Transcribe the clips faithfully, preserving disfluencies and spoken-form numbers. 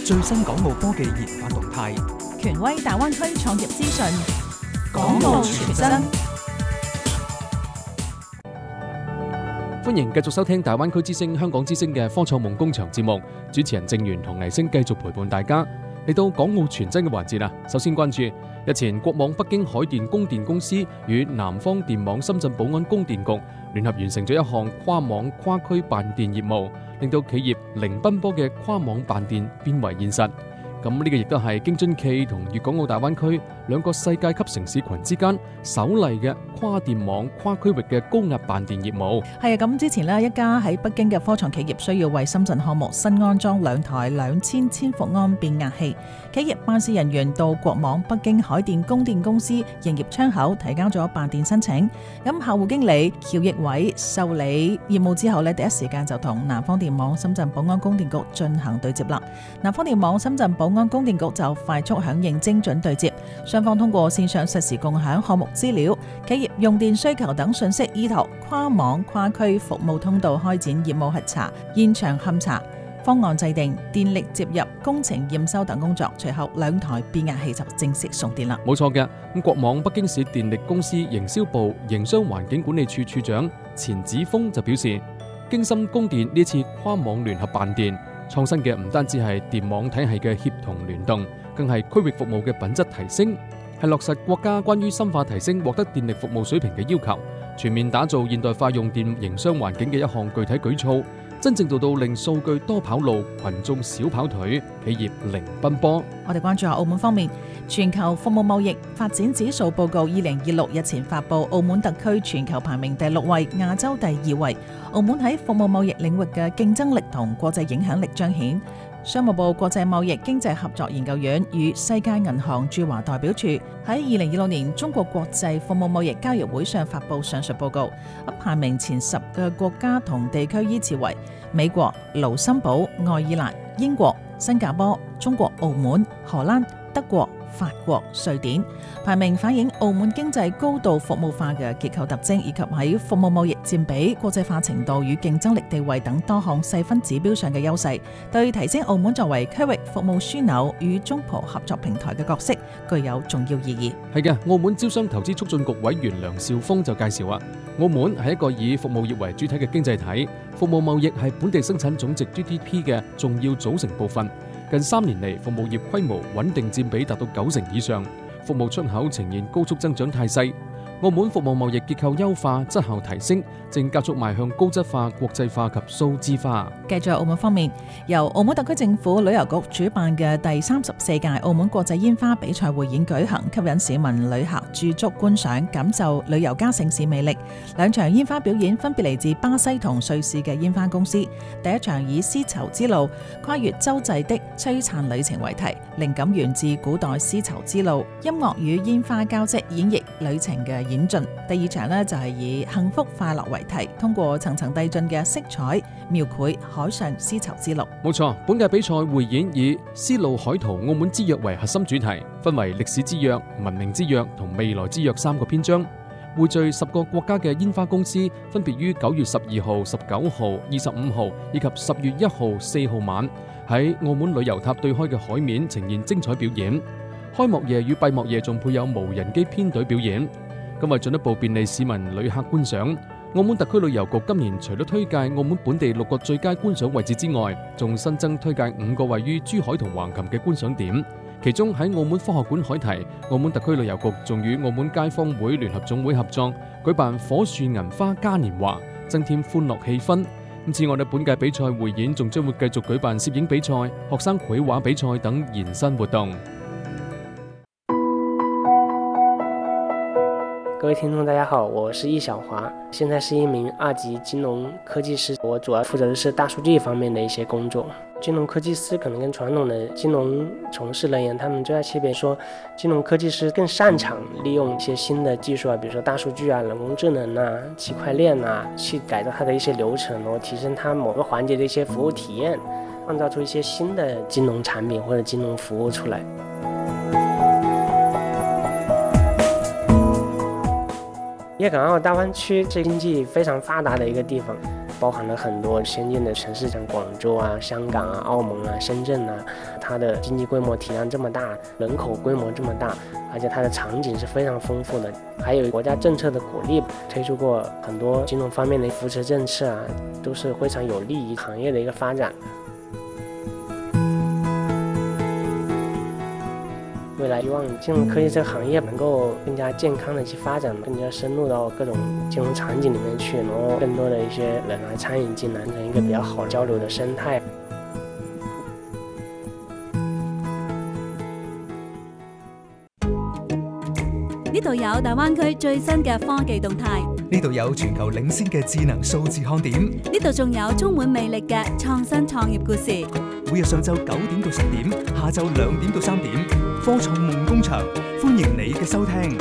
最新港澳科技研發動態， 權威大灣區創業資訊， 港澳傳真。歡迎繼續收聽大灣區之聲、香港之聲嘅科創夢工場節目，主持人鄭源同倪星繼續陪伴大家嚟到港澳傳真嘅環節啦。首先關注日前國網北京海電供電公司與南方電網深圳寶安供電局聯合完成咗一項跨網跨區辦電業務，令到企業零奔波嘅跨網辦電變為現實。咁呢個亦都係京津冀同粵港澳大灣區兩個世界級城市群之間首例嘅跨電網跨區域嘅高壓辦電業務。 係啊，咁之前呢，一家喺北京嘅科創企業需要為深圳項目新安裝兩台兩千千伏安變壓器，企業辦事人員到國網北京海電供電公司營業窗口提交咗辦電申請。咁客戶經理喬奕偉受理業務之後呢，第一時間就同南方電網深圳寶安供電局進行對接啦。南方電網深圳寶安供電局就快速響應精準對接，雙方通過線上實時共享項目資料、企業用電需求等信息，依託跨網跨區服務通道開展業務核查、現場勘查、方案制定、電力接入、工程驗收等工作。隨後兩台變壓器就正式送電啦。 冇錯嘅，咁國網北京市電力公司營銷部營商環境管理處處長錢子峰就表示，京深供電呢次跨網聯合辦電，創新嘅唔單止係電網體系嘅協同聯動，更係區域服務嘅品質提升，係落實國家關於深化提升獲得電力服務水平嘅要求，全面打造現代化用電營商環境嘅一項具體舉措，真正做到令數據多跑路，群眾少跑腿，企業零奔波。 我哋關注下澳門方面，全球服務貿易發展指數報告二零二六日前發布，澳門特區全球排名第六位，亞洲第二位。澳門喺服務貿易領域嘅競爭力同國際影響力彰顯。商務部國際貿易經濟合作研究院與世界銀行駐華代表處喺二零二六年中國國際服務貿易交易會上發布上述報告，排名前十嘅國家同地區依次為美國、盧森堡、愛爾蘭、英國、新加坡、中國澳門、荷蘭、德國、法國、瑞典。排名反映澳門經濟高度服務化嘅結構特徵，以及喺服務貿易佔比、國際化程度與競爭力地位等多項細分指標上嘅優勢，對提升澳門作為區域服務樞紐與中葡合作平台嘅角色具有重要意義。 係嘅，澳門招商投資促進局委員梁兆峰就介紹話，澳門係一個以服務業為主體嘅經濟體，服務貿易係本地生產總值 G D P 嘅重要組成部分。近三年嚟，服務業規模穩定佔比達到九成以上，服務出口呈現高速增長態勢。澳門服務貿易結構優化、質效提升，正加速邁向高質化、國際化及數字化。 繼續澳門方面，由澳門特區政府旅遊局主辦嘅第三十四屆澳門國際煙花比賽匯演舉行，吸引市民旅客駐足觀賞，感受旅遊加城市魅力。兩場煙花表演分別嚟自巴西同瑞士嘅煙花公司。第一場以絲綢之路跨越洲際的璀璨旅程為題，靈感源自古代絲綢之路，音樂與煙花交織演繹旅程嘅演進。第二場呢，就係以幸福快樂為題，通過層層遞進嘅色彩描繪海上絲綢之路。 冇錯，本屆比賽匯演以絲路海圖澳門之約為核心主題，分為歷史之約、文明之約同未來之約三個篇章，匯聚十個國家嘅煙花公司，分別於九月十二號、十九號、二十五號以及十月一號、四號晚喺澳門旅遊塔對開嘅海面呈現精彩表演。開幕夜與閉幕夜仲配有無人機編隊表演。咁為進一步便利市民旅客觀賞，澳門特區旅遊局今年除咗推介澳門本地六個最佳觀賞位置之外，仲新增推介五個位於珠海同橫琴嘅觀賞點。其中喺澳門科學館海堤，澳門特區旅遊局仲與澳門街坊會聯合總會合作舉辦火樹銀花嘉年華，增添歡樂氣氛。咁此外，本屆比賽匯演仲將會繼續舉辦攝影比賽、學生繪畫比賽等延伸活動。 各位聽眾大家好，我是易小華，現在是一名二級金融科技師，我主要負責的是大數據方面的一些工作。金融科技師可能跟傳統的金融從事人員，他們最大區別說，金融科技師更擅長利用一些新的技術啊，比如說大數據啊、人工智能啊、區塊鏈啊，去改造它的一些流程，然後提升它某個環節的一些服務體驗，創造出一些新的金融產品或者金融服務出來。粵港澳大灣區是經濟非常發達的一個地方， 包含了很多先进的城市，像广州啊、香港啊、澳门啊、深圳啊，它的经济规模体量这么大，人口规模这么大，而且它的场景是非常丰富的，还有国家政策的鼓励，推出过很多金融方面的扶持政策啊，都是非常有利于行业的一个发展。未来希望金融科技这个行业能够更加健康的去发展，更加深入到各种金融场景里面去，然后更多的一些人来参与进来，成一个比较好交流的生态。 呢度有大灣區最新嘅科技動態， 呢度有全球領先嘅智能數字看點， 呢度仲有充滿魅力嘅創新創業故事。 每日上晝九點到十點，下晝兩點到三點，科創夢工場，歡迎你嘅收聽。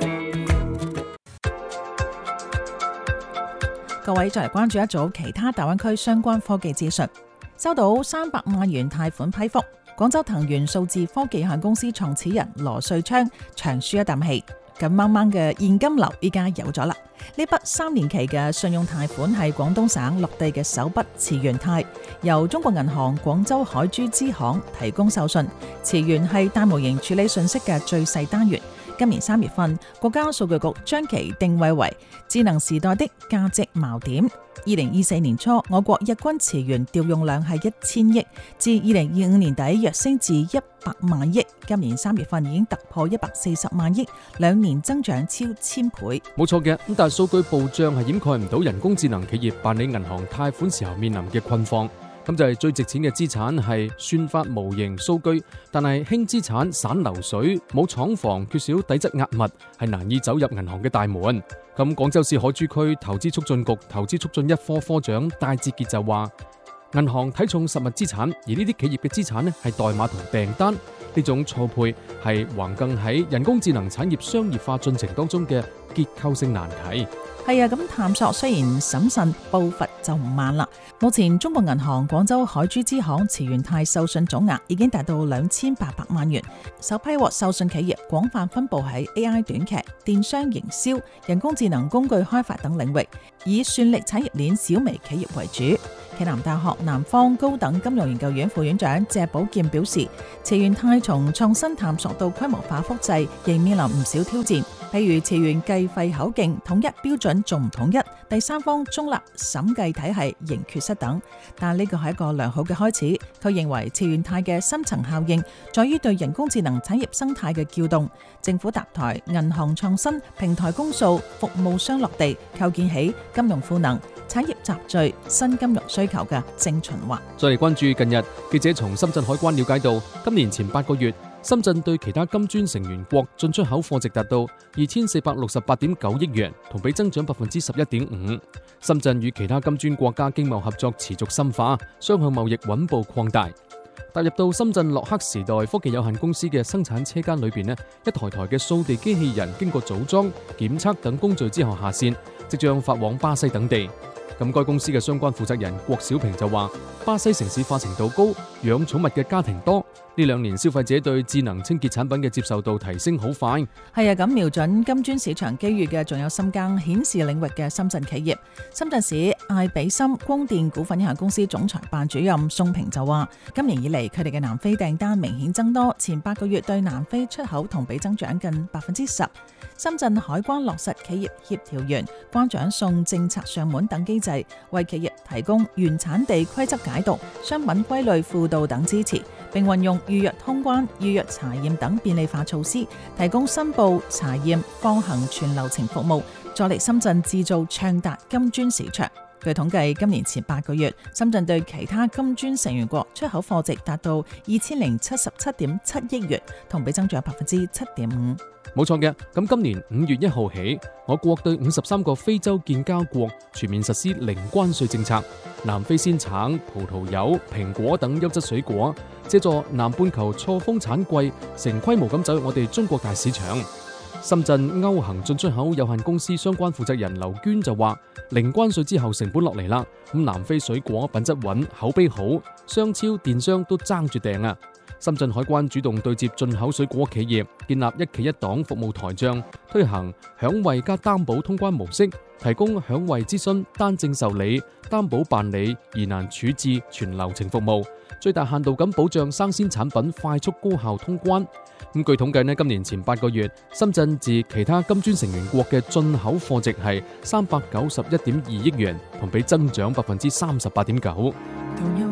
各位再嚟關注一組其他大灣區相關科技資訊。收到三百萬元貸款批覆，廣州騰源數字科技有限公司創始人羅瑞昌長舒一啖氣。咁掹掹嘅現金流依家有咗啦！呢筆三年期嘅信用貸款係廣東省落地嘅首筆慈源貸，由中國銀行廣州海珠支行提供授信。慈源係大模型處理信息嘅最細單元。今年三月份，國家數據局將其定位為智能時代的價值錨點。二零二四年初，我國日均慈源調用量係一千億，至二零二五年底躍升至一百萬億。今年三月份已經突破一百四十萬億，兩年增長超千倍。 冇錯嘅，咁但係數據暴漲係掩蓋唔到人工智能企業辦理銀行貸款時候面臨嘅困況。咁就係最值錢嘅資產係算法模型數據，但係輕資產散流水，冇廠房，缺少底質壓密，係難以走入銀行嘅大門。咁廣州市海珠區投資促進局投資促進一科科長戴志傑就話，銀行睇重實物資產，而呢啲企業嘅資產呢係代碼同訂單，呢種錯配係橫亘喺人工智能產業商業化進程當中嘅結構性難題。 係啊，咁探索雖然審慎，步伐就唔慢啦。目前中國銀行廣州海珠支行慈源貸授信總額已經達到兩千八百萬元，首批獲授信企業廣泛分佈喺 A I 短劇、電商營銷、人工智能工具開發等領域，以算力產業鏈小微企業為主。暨南大學南方高等金融研究院副院長謝寶劍表示，慈源貸從創新探索到規模化複製，仍面臨唔少挑戰。譬如慈源計費口徑統一標準仲唔統一，第三方中立審計體系仍缺失等。但呢個係一個良好嘅開始。佢認為慈源貸嘅深層效應在於對人工智能產業生態嘅撬動，政府搭台、銀行創新、平台公訴、服務商落地，構建起金融賦能、產業集聚、新金融需求嘅正循環。 再嚟關注近日，記者從深圳海關了解到，今年前八個月，深圳對其他金磚成員國進出口貨值達到二千四百六十八點九億元，同比增長百分之十一點五。深圳與其他金磚國家經貿合作持續深化，雙向貿易穩步擴大。踏入到深圳洛克時代科技有限公司嘅生產車間裏邊呢，一台台嘅掃地機器人經過組裝、檢測等工序之後下線，即將發往巴西等地。咁該公司嘅相關負責人郭小平就話，巴西城市化程度高，養寵物嘅家庭多，呢兩年消費者對智能清潔產品嘅接受度提升好快。 係啊，咁瞄準金磚市場機遇嘅仲有深耕顯示領域嘅深圳企業。深圳市艾比森光電股份有限公司總裁辦主任宋平就話，今年以嚟佢哋嘅南非訂單明顯增多，前八個月對南非出口同比增長近百分之十。深圳海關落實企業協調員、關長送政策上門等機制，為企業提供原產地規則解讀、商品歸類輔導等支持，並運用預約通關、預約查驗等便利化措施，提供申報、查驗、放行全流程服務，助力深圳製造暢達金磚市場。據統計，今年前八個月，深圳對其他金磚成員國出口貨值達到二千零七十七點七億元，同比增長百分之七點五。 冇錯嘅，咁今年五月一號起，我國對五十三個非洲建交國全面實施零關稅政策。南非鮮橙、葡萄柚、蘋果等優質水果，借助南半球錯峰產季，成規模咁走入我哋中國大市場。深圳歐行進出口有限公司相關負責人劉娟就話，零關稅之後成本落嚟啦，咁南非水果品質穩、口碑好，商超電商都爭住訂啊。 深圳海關主動對接進口水果企業，建立一企一檔服務台帳，推行享惠加擔保通關模式，提供享惠諮詢、單證受理、擔保辦理、疑難處置全流程服務，最大限度咁保障生鮮產品快速高效通關。咁據統計呢，今年前八個月，深圳自其他金磚成員國嘅進口貨值係三百九十一點二億元，同比增長百分之三十八點九。 同